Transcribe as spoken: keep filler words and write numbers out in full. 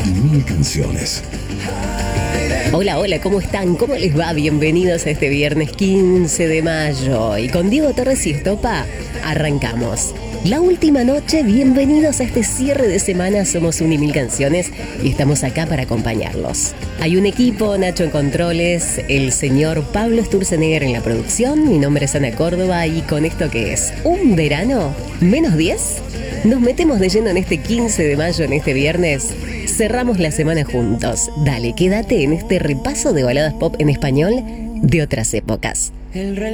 Mil canciones. Hola, hola, ¿cómo están? ¿Cómo les va? Bienvenidos a este viernes quince de mayo. Y con Diego Torres y Estopa arrancamos. La última noche, bienvenidos a este cierre de semana. Somos un y mil canciones y estamos acá para acompañarlos. Hay un equipo, Nacho en controles, el señor Pablo Sturzenegger en la producción. Mi nombre es Ana Córdoba y con esto que es un verano, menos diez, nos metemos de lleno en este quince de mayo, en este viernes. Cerramos la semana juntos. Dale, quédate en este repaso de baladas pop en español de otras épocas.